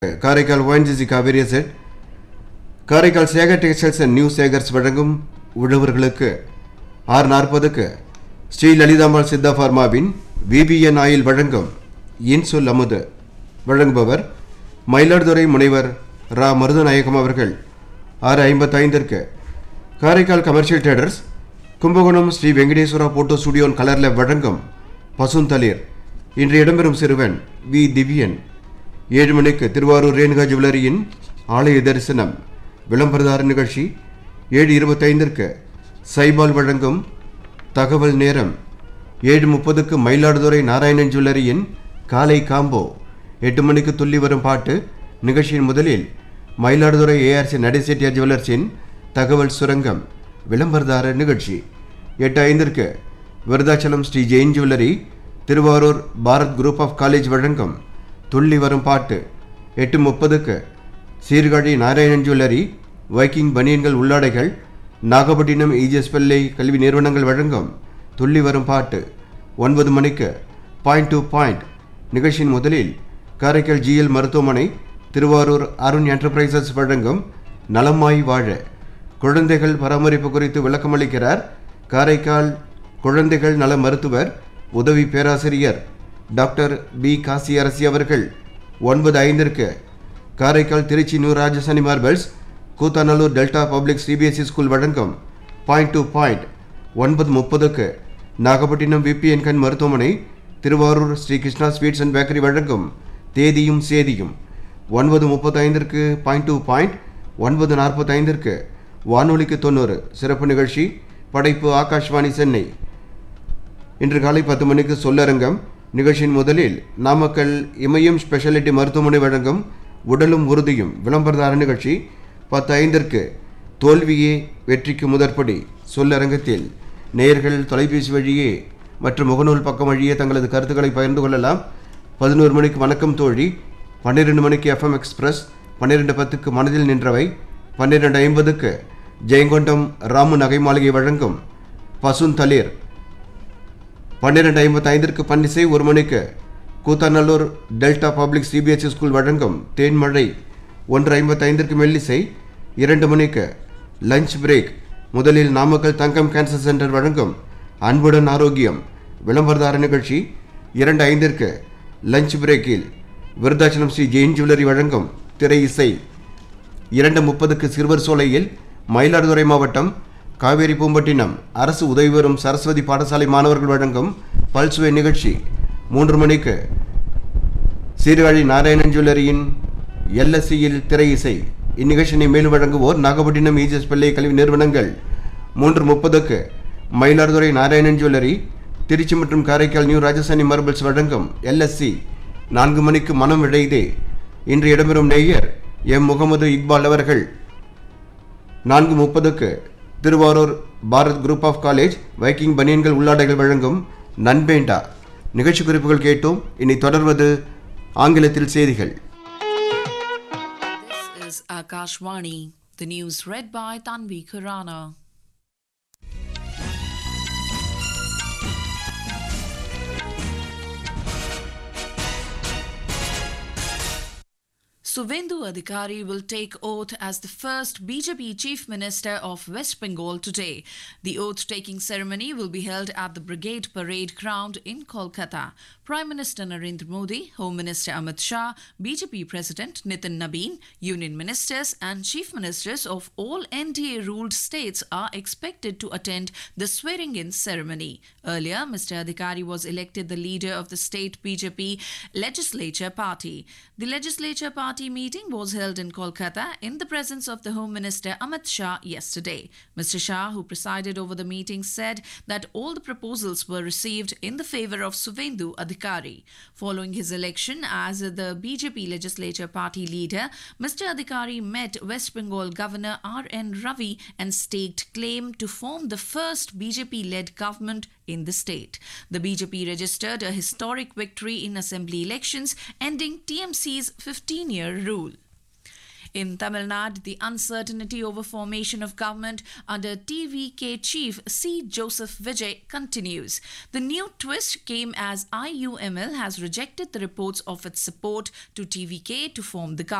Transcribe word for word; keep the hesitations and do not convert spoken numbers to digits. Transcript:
Karaikal O N G C Kaveri set Karaikal Sekar textiles and new Sekar's வழங்கும் உழவர்களுக்கு ஆறு நாற்பதுக்கு ஸ்ரீ லலிதாம்பாள் சித்தா ஃபார்மாவின் விபிஎன் ஆயில் வழங்கும் இன்சொல் அமுது வழங்குபவர் மயிலாடுதுறை முனைவர் ரா மருதநாயகம் அவர்கள். ஆறு ஐம்பத்தைந்திற்கு Karaikal commercial traders Kumbakonam Sri Venkateswara photo ஸ்டுடியோன் colour lab வழங்கும் பசுந்தளிர் இன்று இடம்பெறும் சிறுவன் வி திவ்யன். ஏழு மணிக்கு திருவாரூர் ரேணுகா ஜுவல்லரியின் ஆலய தரிசனம் விளம்பரதார நிகழ்ச்சி. ஏழு இருபத்தைந்திற்கு சைபால் வழங்கும் தகவல் நேரம். ஏழு முப்பதுக்கு மயிலாடுதுறை நாராயணன் ஜுவல்லரியின் காலை காம்போ. எட்டு மணிக்கு துள்ளி வரும் பாட்டு நிகழ்ச்சியின் முதலில் மயிலாடுதுறை ஏஆர்சி நடைசெட்டியார் ஜுவல்லர்ஸின் தகவல் சுரங்கம் விளம்பரதார நிகழ்ச்சி. எட்டு ஐந்திற்கு Virudhachalam Sri Jain jewellery Thiruvarur Bharat group of college வழங்கும் துள்ளி வரும் பாட்டு. எட்டு முப்பதுக்கு சீர்காழி நாராயணன் ஜுவல்லரி வைக்கிங் பனியன்கள் உள்ளாடைகள் நாகப்பட்டினம் இஜிஎஸ் பிள்ளை கல்வி நிறுவனங்கள் வழங்கும் துள்ளி வரும் பாட்டு. ஒன்பது மணிக்கு பாயிண்ட் டு பாயிண்ட் நிகழ்ச்சியின் முதலில் காரைக்கால் ஜிஎல் மருத்துவமனை திருவாரூர் அருண் என்டர்பிரைசஸ் வழங்கும் நலமாய் வாழ குழந்தைகள் பராமரிப்பு குறித்து விளக்கமளிக்கிறார் காரைக்கால் குழந்தைகள் நல மருத்துவர் உதவி பேராசிரியர் டாக்டர் பி காசி அரசி அவர்கள். ஒன்பது ஐந்திற்கு Karaikal Trichy new Rajasthani marbles Koothanallur delta public CBSE school வழங்கும் பாயிண்ட் டு பாயிண்ட். ஒன்பது முப்பதுக்கு நாகப்பட்டினம் விபிஎன் கண் மருத்துவமனை Thiruvarur Sri Krishna sweets and bakery வழங்கும் தேதியும் சேதியும். ஒன்பது முப்பத்தைந்திற்கு பாயிண்ட் டு பாயிண்ட். ஒன்பது நாற்பத்தைந்திற்கு வானொலிக்கு தொண்ணூறு சிறப்பு நிகழ்ச்சி படைப்பு ஆகாஷ்வாணி சென்னை. இன்று காலை பத்து மணிக்கு சொல்லரங்கம் நிகழ்ச்சியின் முதலில் நாமக்கல் இமயம் ஸ்பெஷாலிட்டி மருத்துவமனை வழங்கும் உடலும் உறுதியும் விளம்பரதார நிகழ்ச்சி. பத்து ஐந்திற்கு தோல்வியே வெற்றிக்கு முதற்படி சொல்லரங்கத்தில் நேயர்கள் தொலைபேசி வழியே மற்றும் முகநூல் பக்கம் வழியே தங்களது கருத்துக்களை பகிர்ந்து கொள்ளலாம். பதினோரு மணிக்கு வணக்கம் தோழி. பன்னிரெண்டு மணிக்கு எஃப்எம் எக்ஸ்பிரஸ். பன்னிரெண்டு பத்துக்கு மனதில் நின்றவை. பன்னிரெண்டு ஐம்பதுக்கு ஜெயங்கொண்டம் ராமு நகை மாளிகை வழங்கும் பசுந்தளிர். பன்னிரெண்டு ஐம்பத்தி ஐந்திற்கு பன்னிசை. ஒரு மணிக்கு Koothanallur delta public CBSE school வழங்கும் தேன்மழை. ஒன்று ஐம்பத்தி ஐந்திற்கு மெல்லிசை. இரண்டு மணிக்கு லஞ்ச் பிரேக். முதலில் நாமக்கல் தங்கம் கேன்சர் சென்டர் வழங்கும் அன்புடன் ஆரோக்கியம் விளம்பரதார நிகழ்ச்சி. இரண்டு ஐந்திற்கு லஞ்ச் பிரேக்கில் விருதாச்சலம் ஸ்ரீ ஜெயின் ஜுவல்லரி வழங்கும் திரை இசை. இரண்டு முப்பதுக்கு சிறுவர் சோலையில் மயிலாடுதுறை மாவட்டம் காவேரி பூம்பட்டினம் அரசு உதவி பெறும் சரஸ்வதி பாடசாலை மாணவர்கள் வழங்கும் பல்சுவை நிகழ்ச்சி. மூன்று மணிக்கு சீர்காழி நாராயணன் ஜுவல்லரியின் எல்எஸ்சியில் திரை இசை. இந்நிகழ்ச்சியை மேலும் வழங்குவோர் நாகப்பட்டினம் இஜிஎஸ் பிள்ளை கல்வி நிறுவனங்கள். மூன்று முப்பதுக்கு மயிலாடுதுறை நாராயணன் ஜுவல்லரி திருச்சி மற்றும் காரைக்கால் நியூ ராஜசானி மார்பிள்ஸ் வழங்கும் எல்எஸ்சி. நான்கு மணிக்கு மனம் விழைதே. இன்று இடம்பெறும் நேயர் எம் முகமது இக்பால் அவர்கள். நான்கு முப்பதுக்கு Thiruvarur Bharat group of college Viking பனியன்கள் உள்ளாடைகள் வழங்கும் நண்பேண்டா நிகழ்ச்சி குறிப்புகள் கேட்டோம். இனி தொடர்வது ஆங்கிலத்தில் செய்திகள். This is Akashvani. The news read by Tanvi Khurana. Suvendu Adhikari will take oath as the first B J P Chief Minister of West Bengal today. The oath-taking ceremony will be held at the Brigade Parade Ground in Kolkata. Prime Minister Narendra Modi, Home Minister Amit Shah, B J P President Nitin Nabin, Union Ministers and Chief Ministers of all N D A-ruled states are expected to attend the swearing-in ceremony. Earlier, Mister Adhikari was elected the leader of the state B J P Legislature Party. The Legislature Party meeting was held in Kolkata in the presence of the Home Minister Amit Shah yesterday. Mister Shah, who presided over the meeting, said that all the proposals were received in the favour of Suvendu Adhikari. Following his election as the B J P Legislature Party leader, Mister Adhikari met West Bengal Governor R N Ravi and staked claim to form the first B J P-led government in the state. The B J P registered a historic victory in assembly elections, ending T M C's fifteen-year rule. In Tamil Nadu, the uncertainty over formation of government under T V K chief C. Joseph Vijay continues. The new twist came as I U M L has rejected the reports of its support to T V K to form the government.